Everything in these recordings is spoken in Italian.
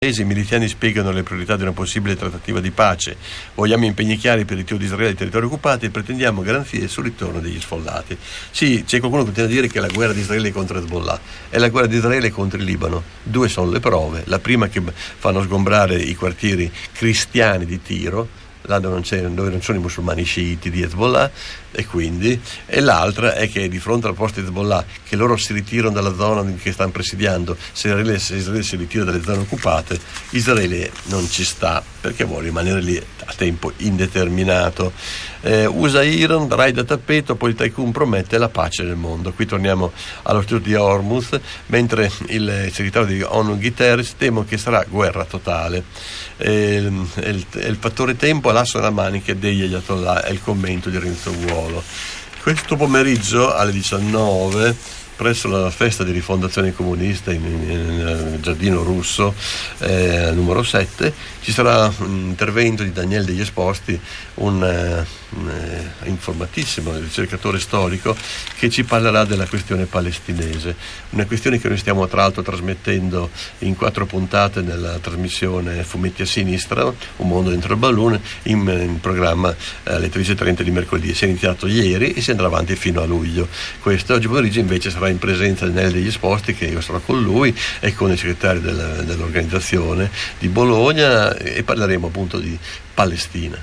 I miliziani spiegano le priorità di una possibile trattativa di pace. Vogliamo impegni chiari per il ritiro di Israele ai territori occupati e pretendiamo garanzie sul ritorno degli sfollati. Sì, c'è qualcuno che continua a dire che la guerra di Israele è contro Hezbollah, è la guerra di Israele contro il Libano. Due sono le prove: la prima, che fanno sgombrare i quartieri cristiani di Tiro, là dove non sono i musulmani sciiti di Hezbollah, e l'altra è che di fronte alla proposta di Hezbollah che loro si ritirano dalla zona che stanno presidiando, se Israele si ritira dalle zone occupate, Israele non ci sta perché vuole rimanere lì a tempo indeterminato. Usa Iran, Rai da tappeto, poi il tycoon promette la pace nel mondo. Qui torniamo allo studio di Hormuz, mentre il segretario di ONU Guterres temo che sarà guerra totale. Il fattore tempo è l'asso della manica degli Ayatollah, è il commento di Renzo Guolo. Questo pomeriggio alle 19 presso la festa di rifondazione comunista nel Giardino Russo numero 7 ci sarà un intervento di Daniele Degli Esposti, un informatissimo ricercatore storico, che ci parlerà della questione palestinese, una questione che noi stiamo tra l'altro trasmettendo in 4 puntate nella trasmissione Fumetti a Sinistra, Un mondo dentro il balloon, in programma alle 13:30 di mercoledì. Si è iniziato ieri e si andrà avanti fino a luglio. Questo oggi pomeriggio invece sarà in presenza di Daniele Degli Esposti, che io sarò con lui e con il segretario dell'organizzazione di Bologna, e parleremo appunto di Palestina.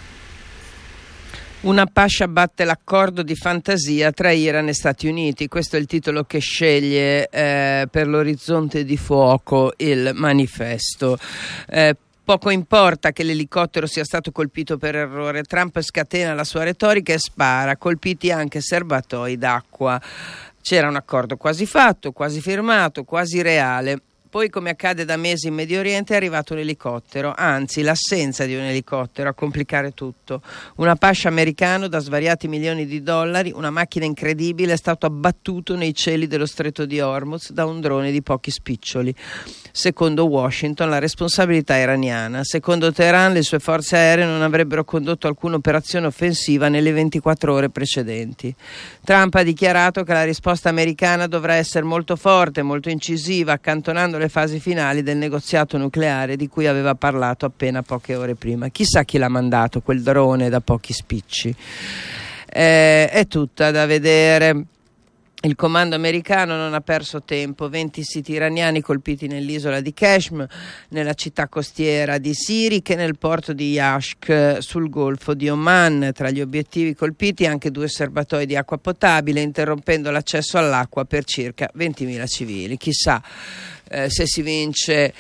Una pascia batte l'accordo di fantasia tra Iran e Stati Uniti. Questo è il titolo che sceglie per l'orizzonte di fuoco il manifesto. Poco importa che l'elicottero sia stato colpito per errore. Trump scatena la sua retorica e spara, colpiti anche serbatoi d'acqua. C'era un accordo quasi fatto, quasi firmato, quasi reale. Poi, come accade da mesi in Medio Oriente, è arrivato un elicottero, anzi l'assenza di un elicottero a complicare tutto. Un Apache americano da svariati milioni di dollari, una macchina incredibile, è stato abbattuto nei cieli dello stretto di Hormuz da un drone di pochi spiccioli. Secondo Washington la responsabilità è iraniana. Secondo Teheran le sue forze aeree non avrebbero condotto alcuna operazione offensiva nelle 24 ore precedenti. Trump ha dichiarato che la risposta americana dovrà essere molto forte, molto incisiva, accantonando le fasi finali del negoziato nucleare di cui aveva parlato appena poche ore prima. Chissà chi l'ha mandato quel drone da pochi spicci. È tutta da vedere. Il comando americano non ha perso tempo. 20 siti iraniani colpiti nell'isola di Kashmir, nella città costiera di Sirik e nel porto di Yashk sul golfo di Oman. Tra gli obiettivi colpiti anche 2 serbatoi di acqua potabile, interrompendo l'accesso all'acqua per circa 20.000 civili. Chissà se si vince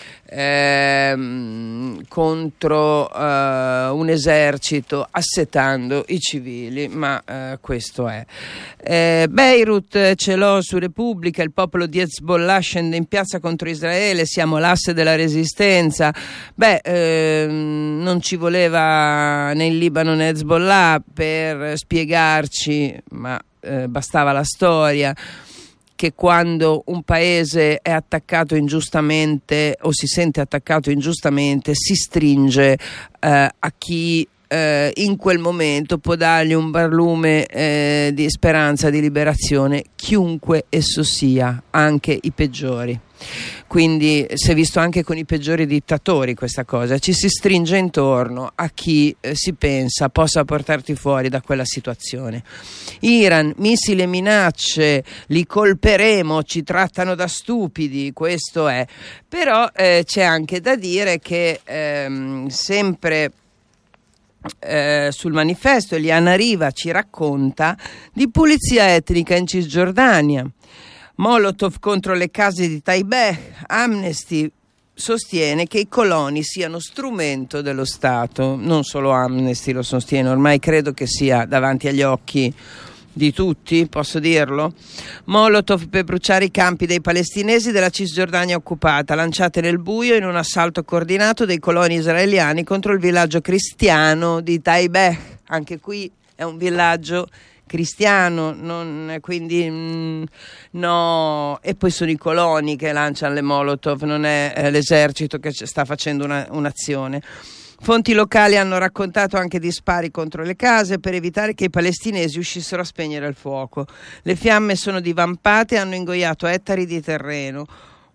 contro un esercito assetando i civili, ma questo è. Beirut ce l'ho su Repubblica, il popolo di Hezbollah scende in piazza contro Israele, siamo l'asse della resistenza. Non ci voleva né il Libano né Hezbollah per spiegarci, ma bastava la storia, che quando un paese è attaccato ingiustamente o si sente attaccato ingiustamente si stringe a chi in quel momento può dargli un barlume di speranza, di liberazione, chiunque esso sia, anche i peggiori. Quindi si è visto anche con i peggiori dittatori questa cosa, ci si stringe intorno a chi si pensa possa portarti fuori da quella situazione. Iran, missili e minacce, li colperemo, ci trattano da stupidi, questo è. Però c'è anche da dire che sempre sul manifesto Eliana Riva ci racconta di pulizia etnica in Cisgiordania. Molotov contro le case di Taibeh. Amnesty sostiene che i coloni siano strumento dello Stato. Non solo Amnesty lo sostiene, ormai credo che sia davanti agli occhi di tutti, posso dirlo. Molotov per bruciare i campi dei palestinesi della Cisgiordania occupata, lanciate nel buio in un assalto coordinato dei coloni israeliani contro il villaggio cristiano di Taibeh. Anche qui è un villaggio cristiano, quindi no, e poi sono i coloni che lanciano le Molotov, non è l'esercito che sta facendo un'azione. Fonti locali hanno raccontato anche di spari contro le case per evitare che i palestinesi uscissero a spegnere il fuoco. Le fiamme sono divampate e hanno ingoiato ettari di terreno.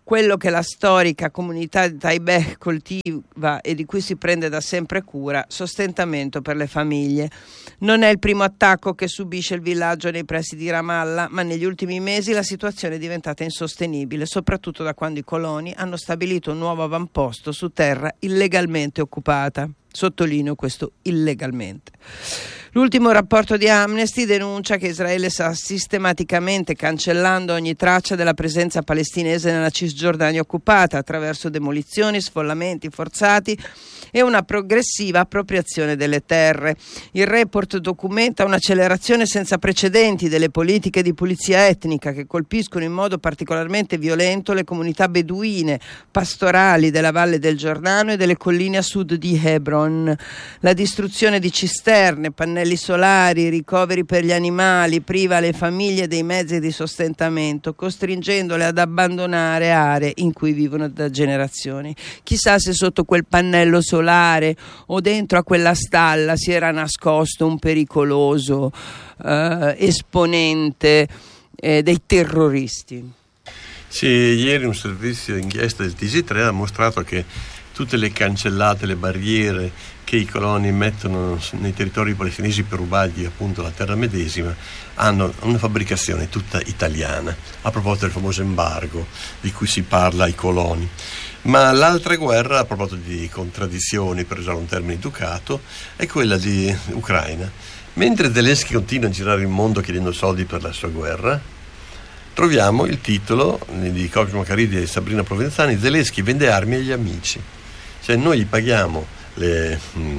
quello che la storica comunità di Taibeh coltiva e di cui si prende da sempre cura, sostentamento per le famiglie. Non è il primo attacco che subisce il villaggio nei pressi di Ramallah, ma negli ultimi mesi la situazione è diventata insostenibile, soprattutto da quando i coloni hanno stabilito un nuovo avamposto su terra illegalmente occupata. Sottolineo questo illegalmente. L'ultimo rapporto di Amnesty denuncia che Israele sta sistematicamente cancellando ogni traccia della presenza palestinese nella Cisgiordania occupata attraverso demolizioni, sfollamenti forzati e una progressiva appropriazione delle terre. Il report documenta un'accelerazione senza precedenti delle politiche di pulizia etnica che colpiscono in modo particolarmente violento le comunità beduine pastorali della Valle del Giordano e delle colline a sud di Hebron. La distruzione di cisterne, pannelli solari, ricoveri per gli animali, priva le famiglie dei mezzi di sostentamento, costringendole ad abbandonare aree in cui vivono da generazioni. Chissà se sotto quel pannello solare o dentro a quella stalla si era nascosto un pericoloso esponente dei terroristi. Sì, ieri un servizio d'inchiesta del TG3 ha mostrato che tutte le cancellate, le barriere che i coloni mettono nei territori palestinesi per rubargli appunto la terra medesima hanno una fabbricazione tutta italiana, a proposito del famoso embargo di cui si parla ai coloni. Ma l'altra guerra, a proposito di contraddizioni, per usare un termine educato, è quella di Ucraina. Mentre Zelensky continua a girare il mondo chiedendo soldi per la sua guerra, troviamo il titolo di Cosimo Caridi e Sabrina Provenzani: Zelensky vende armi agli amici. Cioè noi gli paghiamo le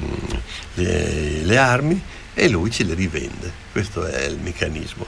armi e lui ce le rivende. Questo è il meccanismo.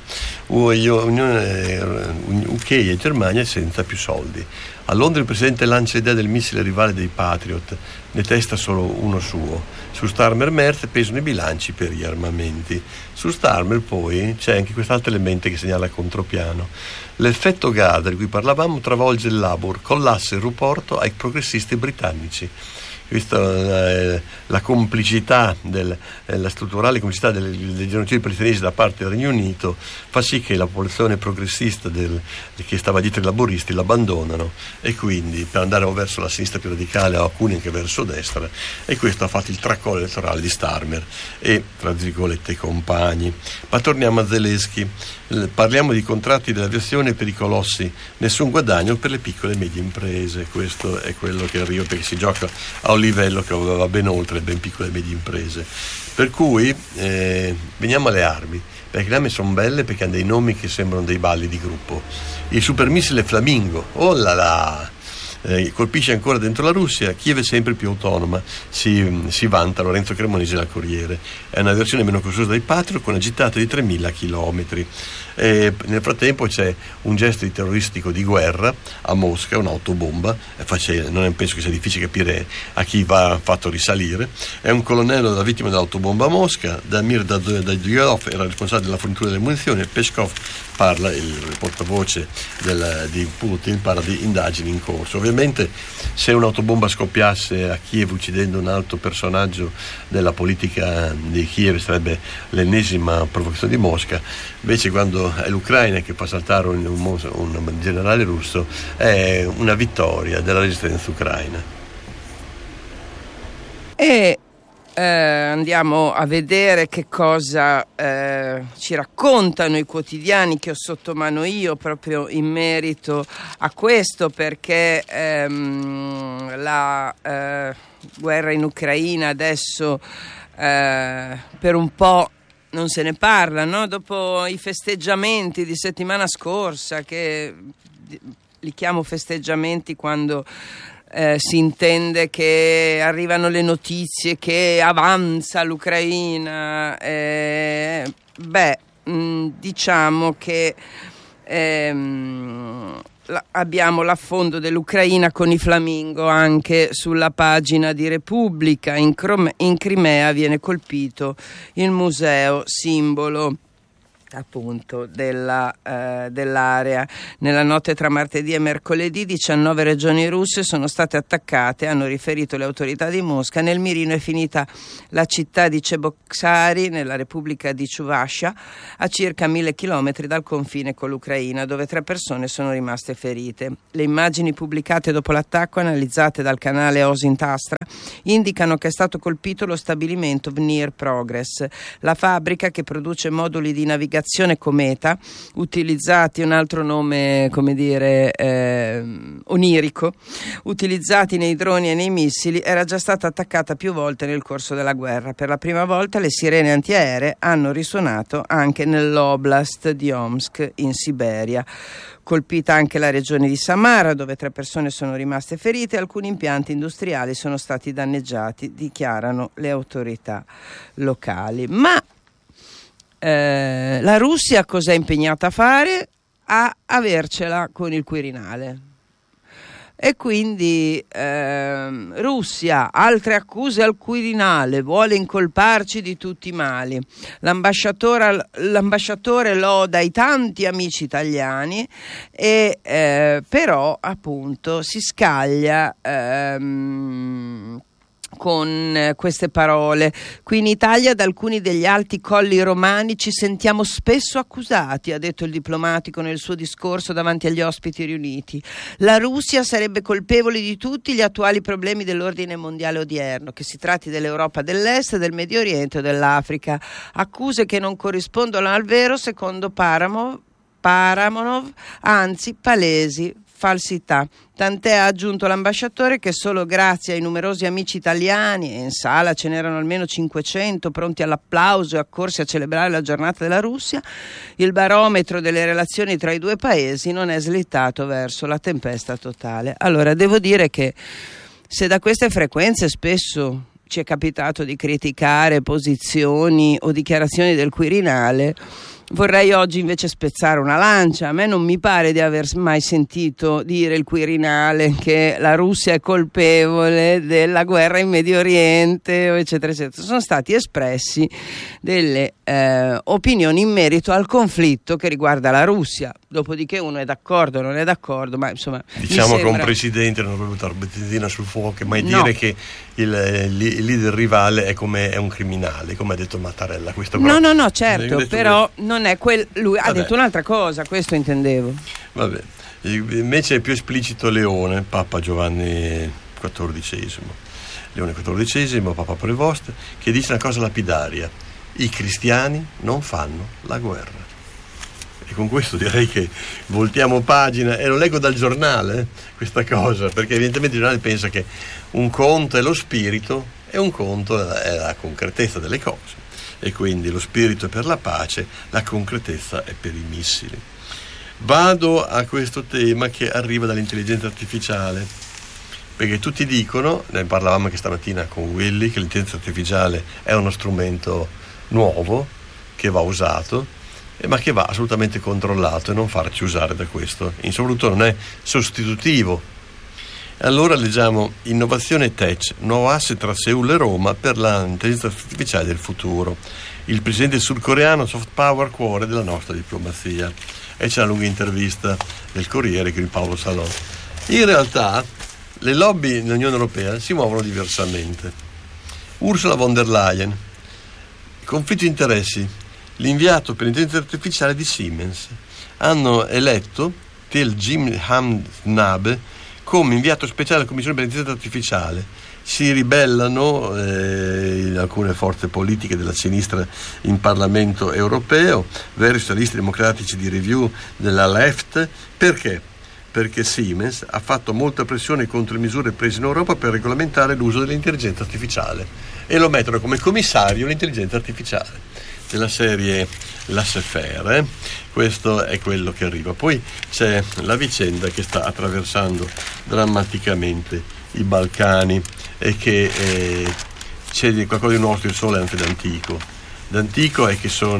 UK e Germania senza più soldi. A Londra il presidente lancia l'idea del missile rivale dei Patriot, ne testa solo uno suo. Su Starmer Merz pesano i bilanci per gli armamenti. Su Starmer poi c'è anche quest'altro elemento che segnala contropiano. L'effetto Gada di cui parlavamo travolge il Labour, collassa il rapporto ai progressisti britannici. Questa la complicità la strutturale complicità dei genocidi palestinesi da parte del Regno Unito fa sì che la popolazione progressista che stava dietro i laboristi l'abbandonano, e quindi per andare o verso la sinistra più radicale o alcuni anche verso destra, e questo ha fatto il tracollo elettorale di Starmer e tra virgolette i compagni. Ma torniamo a Zelensky. Parliamo di contratti dell'aviazione per i colossi, nessun guadagno per le piccole e medie imprese. Questo è quello che arriva, perché si gioca a un livello che va ben oltre le ben piccole e medie imprese. Per cui veniamo alle armi, perché le armi sono belle perché hanno dei nomi che sembrano dei balli di gruppo. Il supermissile Flamingo, oh là là, colpisce ancora dentro la Russia. Kiev è sempre più autonoma, si vanta Lorenzo Cremonesi dal Corriere. È una versione meno costosa dei Patriot con una gittata di 3.000 chilometri. Nel frattempo c'è un gesto di terroristico di guerra a Mosca, un'autobomba, non penso che sia difficile capire a chi va fatto risalire. È un colonnello della vittima dell'autobomba a Mosca. Damir Dadjolov era responsabile della fornitura delle munizioni. Peskov parla, il portavoce di Putin, parla di indagini in corso. Ovviamente se un'autobomba scoppiasse a Kiev uccidendo un alto personaggio della politica di Kiev sarebbe l'ennesima provocazione di Mosca. Invece quando è l'Ucraina che fa saltare un generale russo è una vittoria della resistenza ucraina. E andiamo a vedere che cosa ci raccontano i quotidiani che ho sotto mano io proprio in merito a questo, perché la guerra in Ucraina adesso per un po' non se ne parla, no? Dopo i festeggiamenti di settimana scorsa, che li chiamo festeggiamenti quando si intende che arrivano le notizie che avanza l'Ucraina, diciamo che abbiamo l'affondo dell'Ucraina con i Flamingo anche sulla pagina di Repubblica. In Crimea viene colpito il museo simbolo appunto dell'area. Nella notte tra martedì e mercoledì 19 regioni russe sono state attaccate, hanno riferito le autorità di Mosca. Nel mirino è finita la città di Cheboksary nella Repubblica di Chuvascia, a circa 1000 chilometri dal confine con l'Ucraina, dove 3 persone sono rimaste ferite. Le immagini pubblicate dopo l'attacco, analizzate dal canale Osintastra, indicano che è stato colpito lo stabilimento Vnir Progress, la fabbrica che produce moduli di navigazione Cometa, utilizzati, un altro nome come dire onirico, utilizzati nei droni e nei missili, era già stata attaccata più volte nel corso della guerra. Per la prima volta le sirene antiaeree hanno risuonato anche nell'oblast di Omsk in Siberia. Colpita anche la regione di Samara, dove 3 persone sono rimaste ferite e alcuni impianti industriali sono stati danneggiati, dichiarano le autorità locali. Ma la Russia cosa è impegnata a fare? A avercela con il Quirinale. E quindi Russia, altre accuse al Quirinale, vuole incolparci di tutti i mali. L'ambasciatore loda i tanti amici italiani e però appunto si scaglia con queste parole. Qui in Italia, da alcuni degli alti colli romani, ci sentiamo spesso accusati, ha detto il diplomatico nel suo discorso davanti agli ospiti riuniti. La Russia sarebbe colpevole di tutti gli attuali problemi dell'ordine mondiale odierno, che si tratti dell'Europa dell'Est, del Medio Oriente o dell'Africa. Accuse che non corrispondono al vero, secondo Paramonov, anzi palesi falsità. Tant'è, ha aggiunto l'ambasciatore, che solo grazie ai numerosi amici italiani, e in sala ce n'erano almeno 500 pronti all'applauso e accorsi a celebrare la giornata della Russia, il barometro delle relazioni tra i due paesi non è slittato verso la tempesta totale. Allora, devo dire che se da queste frequenze spesso ci è capitato di criticare posizioni o dichiarazioni del Quirinale, vorrei oggi invece spezzare una lancia. A me non mi pare di aver mai sentito dire il Quirinale che la Russia è colpevole della guerra in Medio Oriente, eccetera, eccetera. Sono stati espressi delle opinioni in merito al conflitto che riguarda la Russia. Dopodiché uno è d'accordo o non è d'accordo, ma insomma, diciamo mi sembra... che un presidente non dovrebbe buttare benzina sul fuoco e mai dire che il leader rivale è un criminale, come ha detto Mattarella. Questo no, certo, però non è lui ha detto un'altra cosa, questo intendevo. Vabbè, invece è più esplicito Leone, Papa Giovanni XIV, Leone XIV, Papa Prevost, che dice una cosa lapidaria: i cristiani non fanno la guerra. E con questo direi che voltiamo pagina, e lo leggo dal giornale questa cosa, perché evidentemente il giornale pensa che un conto è lo spirito e un conto è la concretezza delle cose, e quindi lo spirito è per la pace, la concretezza è per i missili. Vado a questo tema che arriva dall'intelligenza artificiale, perché tutti dicono, ne parlavamo anche stamattina con Willy, che l'intelligenza artificiale è uno strumento nuovo che va usato, ma che va assolutamente controllato e non farci usare da questo. In soprattutto non è sostitutivo. Allora leggiamo: innovazione tech, nuovo asse tra Seul e Roma per l'intelligenza artificiale del futuro. Il presidente sudcoreano, soft power, cuore della nostra diplomazia. E c'è una lunga intervista del Corriere con Paolo Salò. In realtà le lobby nell'Unione Europea si muovono diversamente. Ursula von der Leyen, conflitto di interessi, l'inviato per l'intelligenza artificiale di Siemens. Hanno eletto Tel Jim Hamnabe come inviato speciale alla Commissione per l'intelligenza artificiale. Si ribellano alcune forze politiche della sinistra in Parlamento europeo, veri socialisti democratici di review della Left. Perché? Perché Siemens ha fatto molta pressione contro le misure prese in Europa per regolamentare l'uso dell'intelligenza artificiale, e lo mettono come commissario l'intelligenza artificiale, della serie laissez-faire. Questo è quello che arriva. Poi c'è la vicenda che sta attraversando drammaticamente i Balcani, e che c'è qualcosa di nuovo sul sole anche d'antico. D'antico è che sono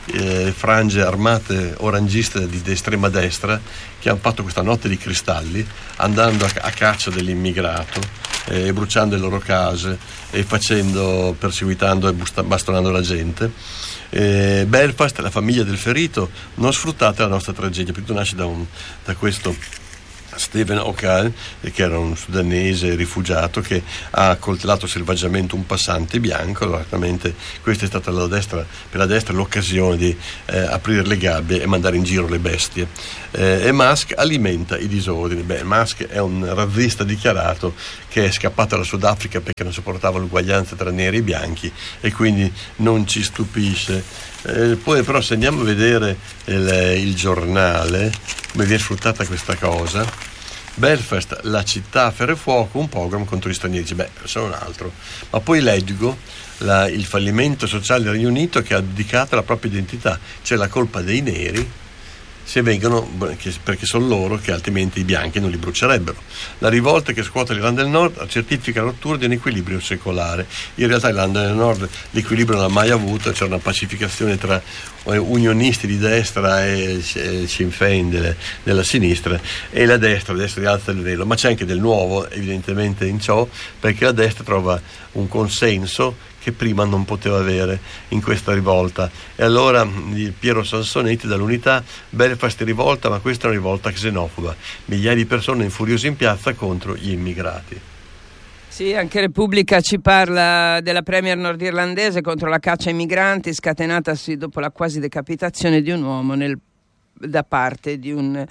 frange armate orangiste di estrema destra che hanno fatto questa notte di cristalli andando a caccia dell'immigrato, bruciando le loro case e perseguitando e bastonando la gente. Belfast, la famiglia del ferito, non sfruttate la nostra tragedia, perché tutto nasce da questo Stephen O'Connell, che era un sudanese rifugiato che ha coltellato selvaggiamente un passante bianco. Logicamente questa è stata per la destra l'occasione di aprire le gabbie e mandare in giro le bestie. E Musk alimenta i disordini. Musk è un razzista dichiarato che è scappato dal Sudafrica perché non sopportava l'uguaglianza tra neri e bianchi, e quindi non ci stupisce. Poi però, se andiamo a vedere il giornale, come viene sfruttata questa cosa, Belfast, la città a ferro e fuoco, un pogrom contro gli stranieri. Sono un altro. Ma poi leggo il fallimento sociale del Regno Unito, che ha dedicato la propria identità, cioè la colpa dei neri, se vengono, perché sono loro che altrimenti i bianchi non li brucerebbero. La rivolta che scuote l'Irlanda del Nord certifica la rottura di un equilibrio secolare. In realtà l'Irlanda del Nord l'equilibrio non l'ha mai avuto, c'è una pacificazione tra unionisti di destra e Sinn Féin della sinistra, e la destra rialza il velo, ma c'è anche del nuovo evidentemente in ciò, perché la destra trova un consenso che prima non poteva avere in questa rivolta. E allora Piero Sansonetti dall'Unità: Belfast è rivolta, ma questa è una rivolta xenofoba, migliaia di persone infuriose in piazza contro gli immigrati. Sì, anche Repubblica ci parla della premier nordirlandese contro la caccia ai migranti scatenatasi dopo la quasi decapitazione di un uomo da parte di un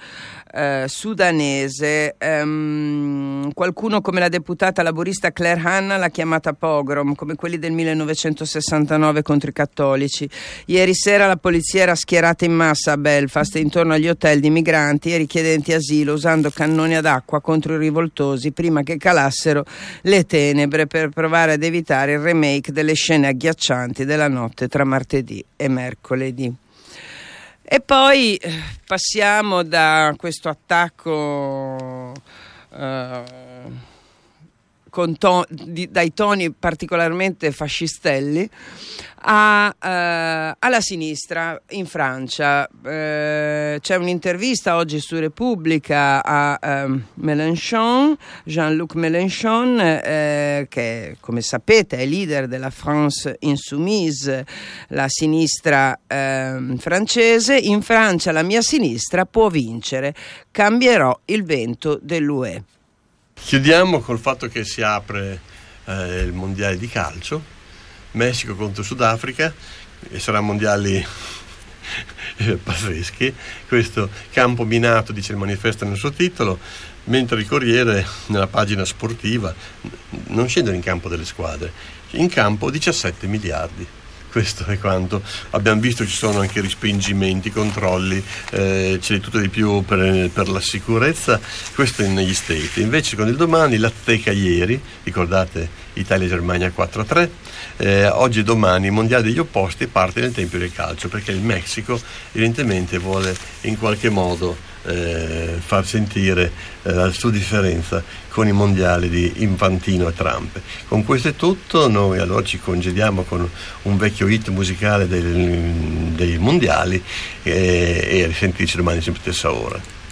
sudanese. Qualcuno come la deputata laburista Claire Hanna l'ha chiamata pogrom, come quelli del 1969 contro i cattolici. Ieri sera la polizia era schierata in massa a Belfast intorno agli hotel di migranti e richiedenti asilo, usando cannoni ad acqua contro i rivoltosi prima che calassero le tenebre, per provare ad evitare il remake delle scene agghiaccianti della notte tra martedì e mercoledì. E poi passiamo da questo attacco dai toni particolarmente fascistelli alla sinistra in Francia. C'è un'intervista oggi su Repubblica a Mélenchon, Jean-Luc Mélenchon, che come sapete è leader della France Insoumise, la sinistra francese. In Francia la mia sinistra può vincere, cambierò il vento dell'UE. Chiudiamo col fatto che si apre il mondiale di calcio, Messico contro Sudafrica, e saranno mondiali pazzeschi. Questo campo minato, dice il manifesto nel suo titolo, mentre il Corriere nella pagina sportiva non scendono in campo delle squadre, in campo 17 miliardi. Questo è quanto abbiamo visto. Ci sono anche respingimenti, controlli, c'è di tutto di più per la sicurezza. Questo è negli Stati. Invece con il domani, l'azzeca ieri, ricordate Italia-Germania 4-3, oggi e domani mondiale degli opposti, parte nel tempio del calcio, perché il Messico evidentemente vuole in qualche modo far sentire la sua differenza con i mondiali di Infantino e Trump. Con questo è tutto. Noi allora ci congediamo con un vecchio hit musicale dei mondiali e risentirci domani sempre stessa ora.